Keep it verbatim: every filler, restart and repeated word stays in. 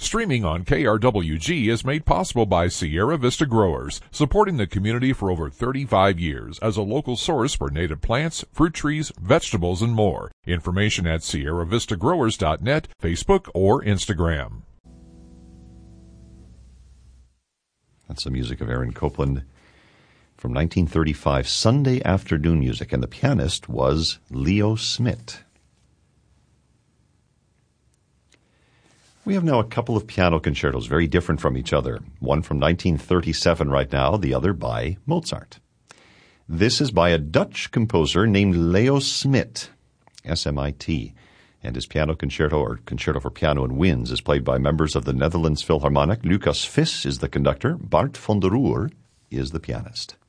Streaming on K R W G is made possible by Sierra Vista Growers, supporting the community for over thirty-five years as a local source for native plants, fruit trees, vegetables, and more. Information at sierra vista growers dot net, Facebook, or Instagram. That's the music of Aaron Copland from nineteen thirty-five, Sunday Afternoon Music, and the pianist was Leo Smit. We have now a couple of piano concertos, very different from each other. One from nineteen thirty-seven right now, the other by Mozart. This is by a Dutch composer named Leo Smit, S M I T, and his piano concerto, or concerto for piano and winds, is played by members of the Netherlands Philharmonic. Lucas Vis is the conductor. Bart van der Roer is the pianist.